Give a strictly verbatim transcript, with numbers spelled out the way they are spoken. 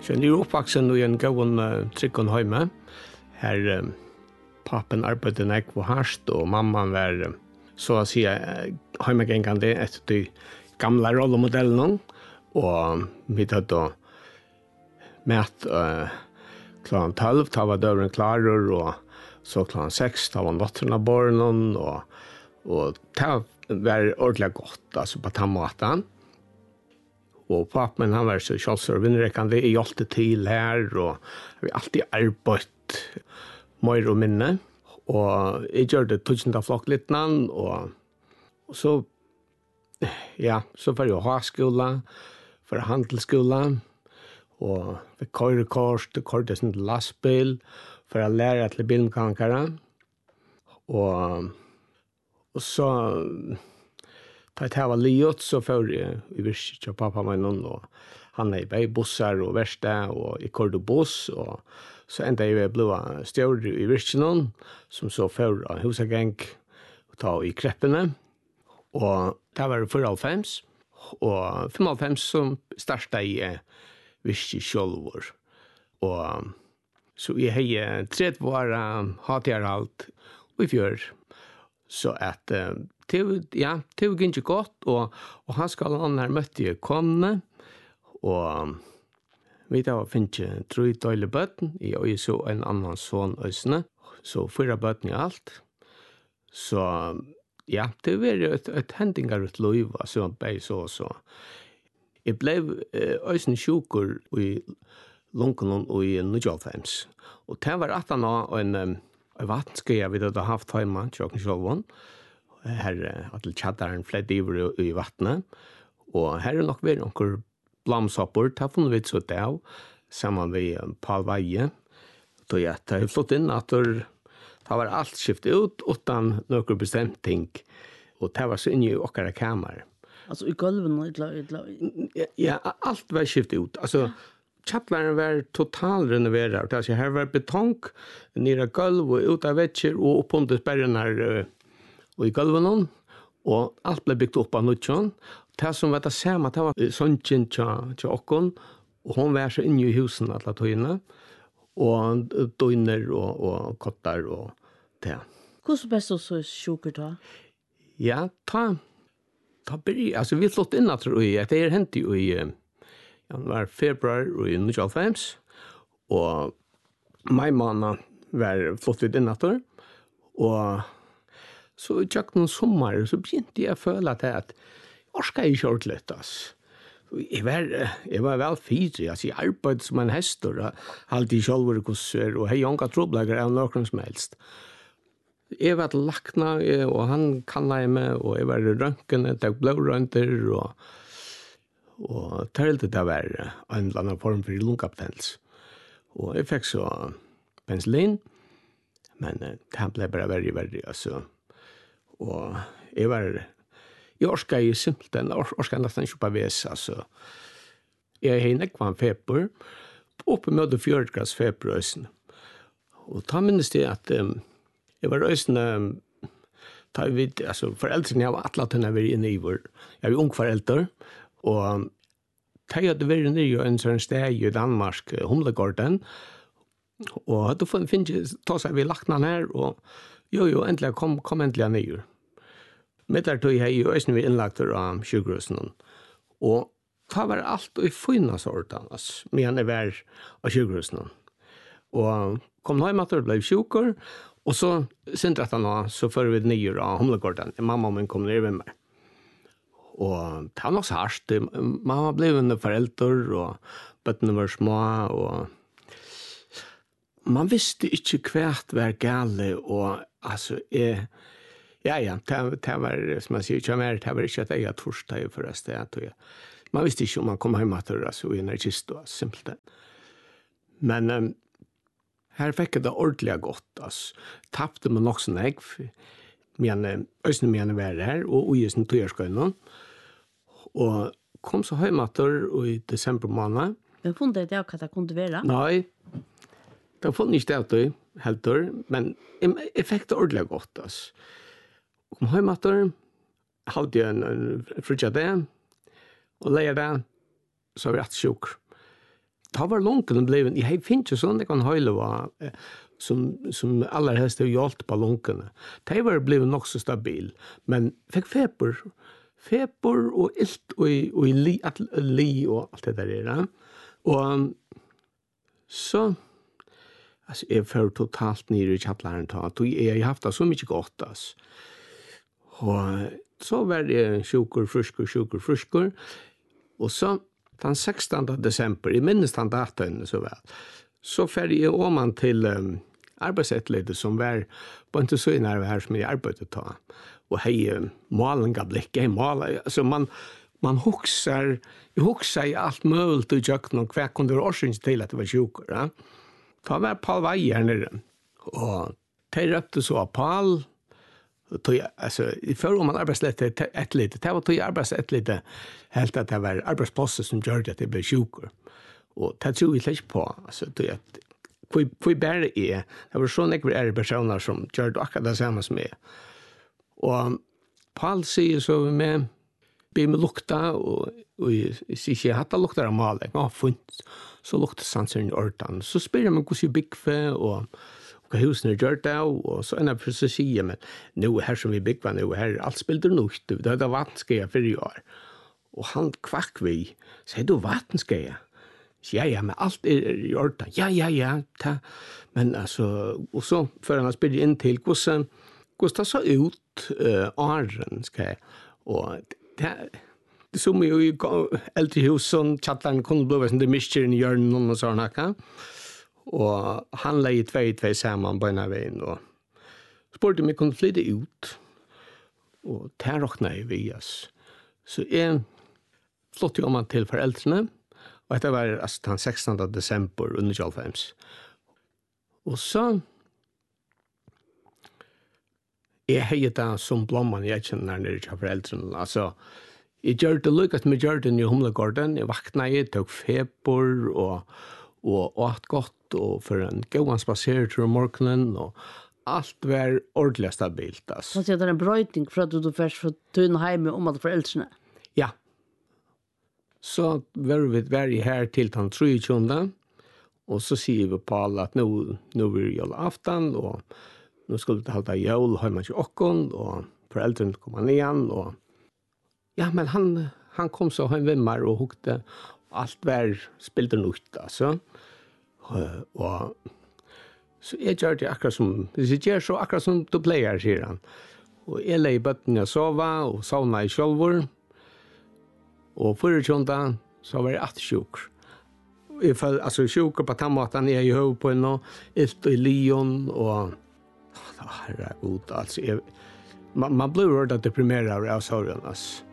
Så jag är uppvuxen i en gång uh, tryggån hemma. Här uh, pappen arbetade när jag var harst och mamman var uh, så att säga uh, hemmagängande efter de gamla rollmodellerna. Och vi hade då mät uh, klockan tolv, då var dörren klar och så klockan sex, då var notterna barnen och, och det var ordentligt gott alltså på tammaten. Och pappen han var så självservineräkande i alltid till här och vi alltid arbetat mer och minne. Och jag gjorde tusen flock lite namn och, och så ja, så var jag högskola, för handelsskola och för körkort, körde sin lastbil för att lära till bilmekanikare. Och och så ta ett här liot så för vi visste pappa med någon och han är i bussar och värsta och i körde buss och så ända jag blev stjärd i Virginon som så för husagäng och ta i kreppene och det var för fems och fem fem som startade i visste självor och så jag har tre vara hat jag allt och i fjör så att det ja det gick inte gott och och han ska han här mötte ju komma och vi då finns ju tre toile button i och så en annan son ösna så fyra button i allt så ja det var ju ett, ett händingar ut liv så på så så jag blev ösna sjukur i Lonkonon och i Nujolfems och det var att han och en en vattenskja vi hade haft hemma tjocken självan här att chattaren fled över i vattnet och här är nog väl några blamsoppor ta från vi så där samman vi Paul Veje då jag har flott in att det var allt skift ut utan några bestämt ting och det var så inne i åkara kammare alltså i golven ja, ja allt var skift ut alltså chattaren var totalt renoverad alltså här var betong nere golv och ut av väggar och upp under spärrarna och i golven och allt blev byggt upp av nutjon. Det som var det samma, det var sånchen tja, tja okkon och hon var så inne i husen alla tøyene och døgner och, och kottar och det. Hvordan best så sjuker da? Ja, ta, ta bry, alltså vi flott inn at det er hendt jo i januar, februar og i nittiofem og mai måned var flott inn at og så i tjøkken sommer, så begynte jeg å føle at jeg orsker ikke ordentlig, altså. Jeg var, jeg var vel fyrig, altså jeg arbeidde som en hester, og alltid selv kurser, og jeg har ikke troblager av noen som helst. Jeg var lakna, og han kannet meg, og jeg var rønkene, det ble rønter, og, og tølte det var en eller annen form for lungkaptens. Og jeg fikk så penicillin, men det ble bare veldig, veldig, altså. Og jeg var, jeg orska i simpelthen, jeg orska nesten ikke på ves, altså. Jeg har nekva en feber, oppe med fjord grads feber øysen. Og ta minnes det at um, jeg var øysen, um, ta vid, altså foreldrene, jeg var atlet henne vært inne i vår, jeg var ung foreldre, og um, ta hadde vært inne i en sånn steg i Danmark, Humlegården, og da finnes jeg, ta seg vi lagt den her, og jo, jo, endelig kom, kom endelig ned. Med der tog jeg jo øyne vi innlagter av sjukhusen. Og det var alt i fina sorten, altså, men jeg var av sjukhusen. Og kom nå hjem at det ble sjukker, og så sindret han nå, så fører vi ned av Humlegården. Mamma og min kom ned med meg. Og det var nok så hardt. Mamma ble en forelder, og bøttene var små, og man visste ikke hvert var gale, og altså, jeg, ja, ja, det, det var, som man sier, ikke mer, det var ikke at jeg hadde torsdag for å sted, og jeg, man visste ikke om man kom hjem til, altså, i en kiste, simpelthen. Men um, her fikk jeg det ordentlig godt, altså, tappte man nok sånn jeg, men øyne mine var her, og ui sin tøyerskøyne, og kom så hjem til i desember måned. Men funnet det hva det kunne være? Nei, det var funnet ikke det helt, men jeg, jeg fikk det ordentlig godt, altså. Kom hjem til, hadde jeg en, en frutja det, og leier det, så var jeg rett sjuk. ta var lunken blev jag finns ju sån det kan höjla var som som allra helst har hjälpt på lunken. Det var blev nog så stabil, men fick feber. Feber och ilt och och li att li och allt det där är. Och så alltså är för totalt nere i chatlaren ta. Du är jag haft så mycket gott alltså. Och så var det sjukur fruskor sjukur fruskor. Och så den sextonde december i minst han datan så väl. Så färdig jag om man till um, arbetsetlede som var på inte så när vi här som jag arbetade ta. Och hej um, malen gav blick i malen alltså man man huxar jag huxar i allt möjligt och jag någon kvar kunde orsaken till att det var sjukur, ja. Ta var Paul Weijer nere. Och det röpte så Paul tog alltså i förra om man arbetslete ett lite det var tog arbets ett lite helt att det var arbetsplatser som gjorde att det blev sjukur. Och det tror jag inte på alltså det att för för bara är det var så några är personer som gjorde akkurat det samma som mig. Och Paul säger så med be med lukta och och sig jag hade lukta av mal ja funt så lukta sansen i ordan så spelar man hur bigfe och och husen är gjort där och så en precis säga men nu här som vi bygger nu här allt spelar nog det hade varit ska jag för i år och han kvack vi säger du vatten ska jag ja ja men allt är gjort ja ja ja ta men alltså och så för han spelar in till kusen kostar så ut eh arren ska jag och det det som ju äldre hus som chatten kunde bli som det mischer i hjörnen och såna här. Och han lei två två samman på en vägen och spurte mig kunde flytta ut. Och där rocknade vi oss. Så en flott ju om man till föräldrarna. Och det var alltså den sextonde december under tjugofems. Och så är det där som blomman jag känner när det är föräldrarna. Alltså jeg gjør det lykkes med gjør den i Humlegården. Jeg vakna i, tog feber og, og åt godt og for en gåan spaserer til morgenen og alt var ordentlig stabilt. Altså. Så det er en brøyting for at du først får tøyne hjemme om alle foreldrene? Ja. Så var vi vært her til den treogtjugende og så sier vi på alle at nå, nå er det jøl aften og nå skulle vi halda jøl hjemme til åkken og foreldrene kommer igjen og ja, men han han kom så han vimmar och hukte allt var spelade nukt alltså. Och så jag gör det akkurat som det gör så akkurat som du player säger han. Och jag lei botten jag sova och sovna i självor. Och för tjonta så var det att sjuk. I fall alltså sjuk på tamatan är ju hov på en ett i leon och herregud alltså jag, man man blir rädd att deprimera av sorgen alltså.